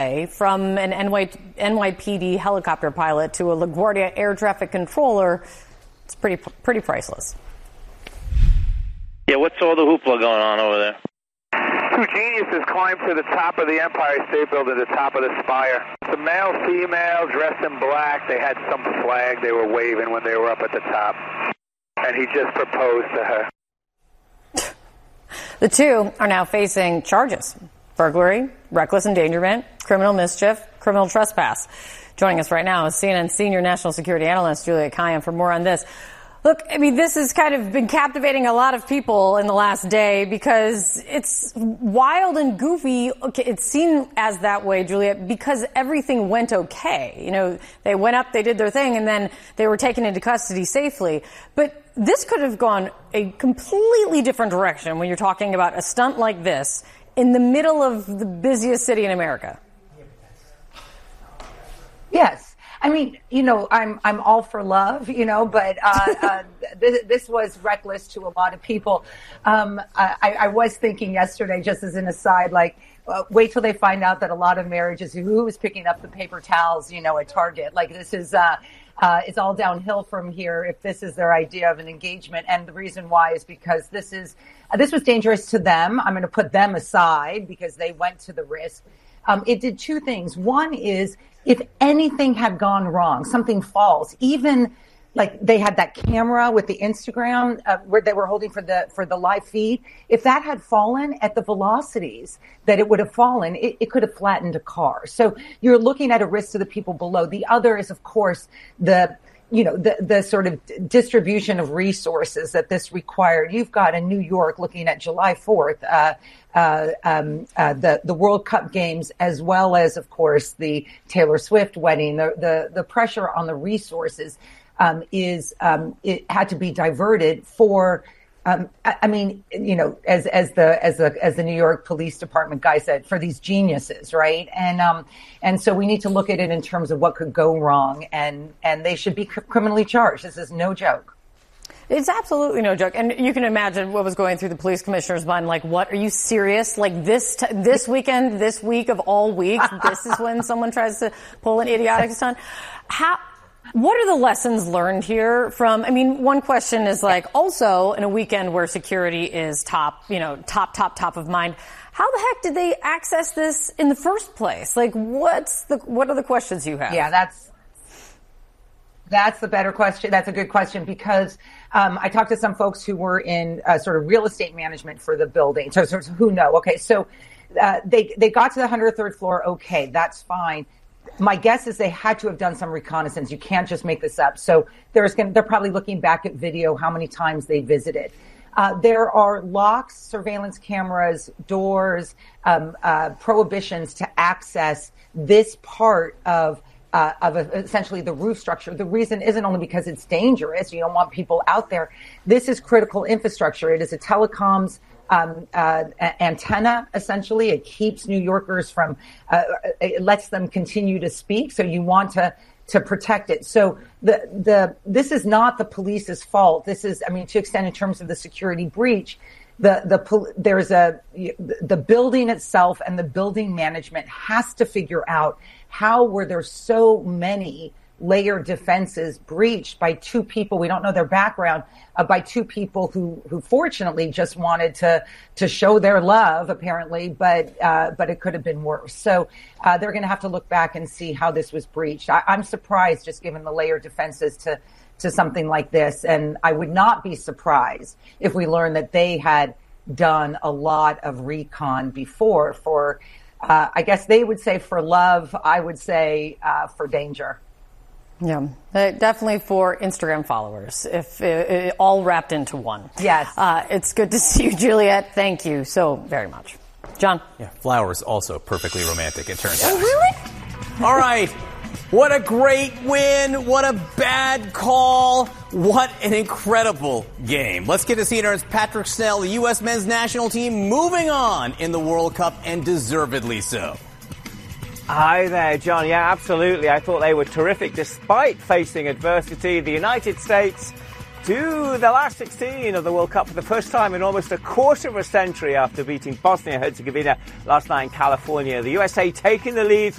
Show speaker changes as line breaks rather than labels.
From an NYPD helicopter pilot to a LaGuardia air traffic controller, it's pretty priceless.
Yeah, what's all the hoopla going on over there?
Two geniuses climbed to the top of the Empire State Building, the top of the spire. The male, female, dressed in black. They had some flag they were waving when they were up at the top. And he just proposed to her.
The two are now facing charges: burglary, reckless endangerment, criminal mischief, criminal trespass. Joining us right now is CNN senior national security analyst Juliette Kayyem for more on this. Look, I mean, this has kind of been captivating a lot of people in the last day because it's wild and goofy. Okay, it's seen as that way, Juliette, because everything went okay. You know, they went up, they did their thing, and then they were taken into custody safely. But this could have gone a completely different direction when you're talking about a stunt like this in the middle of the busiest city in America.
Yes. I mean, you know, I'm all for love, you know, but this was reckless to a lot of people. I was thinking yesterday, just as an aside, like, wait till they find out that a lot of marriages, who was picking up the paper towels, you know, at Target. Like, this is it's all downhill from here if this is their idea of an engagement. And the reason why is because this was dangerous to them. I'm going to put them aside because they went to the risk. It did two things. One is, if anything had gone wrong, something falls, even like they had that camera with the Instagram where they were holding for the live feed. If that had fallen at the velocities that it would have fallen, it could have flattened a car. So you're looking at a risk to the people below. The other is, of course, the sort of distribution of resources that this required. You've got in New York looking at July 4th, the World Cup games, as well as, of course, the Taylor Swift wedding. The pressure on the resources it had to be diverted for. I mean, you know, as the New York Police Department guy said, for these geniuses, right? And so we need to look at it in terms of what could go wrong, and they should be criminally charged. This is no joke.
It's absolutely no joke. And you can imagine what was going through the police commissioner's mind. Like, what? Are you serious? Like, this weekend, this week of all weeks, this is when someone tries to pull an idiotic stunt? What are the lessons learned here from, I mean, one question is like, also in a weekend where security is top of mind, how the heck did they access this in the first place? Like, what are the questions you have?
Yeah, that's the better question. That's a good question because I talked to some folks who were in sort of real estate management for the building. So who know? Okay, so they got to the 103rd floor. Okay, that's fine. My guess is they had to have done some reconnaissance. You can't just make this up. So they're probably looking back at video, how many times they visited. There are locks, surveillance cameras, doors, prohibitions to access this part of essentially the roof structure. The reason isn't only because it's dangerous. You don't want people out there. This is critical infrastructure. It is a telecoms antenna, essentially. It keeps New Yorkers from, it lets them continue to speak. So you want to protect it. So this is not the police's fault. This is, I mean, to extend in terms of the security breach, the building itself and the building management has to figure out how were there so many layered defenses breached by two people, we don't know their background, by two people who fortunately just wanted to show their love, apparently, but it could have been worse. So they're going to have to look back and see how this was breached. I'm surprised, just given the layered defenses, to something like this, and I would not be surprised if we learned that they had done a lot of recon before for, I guess they would say for love, I would say for danger.
Yeah, definitely for Instagram followers, if all wrapped into one.
Yes.
It's good to see you, Juliette. Thank you so very much. John?
Yeah, flowers also perfectly romantic, it turns out.
Oh, really?
All right. What a great win. What a bad call. What an incredible game. Let's get to CNR's Patrick Snell, the U.S. men's national team, moving on in the World Cup, and deservedly so.
Hi there, John. Yeah, absolutely. I thought they were terrific despite facing adversity. The United States to the last 16 of the World Cup for the first time in almost a quarter of a century after beating Bosnia-Herzegovina last night in California. The USA taking the lead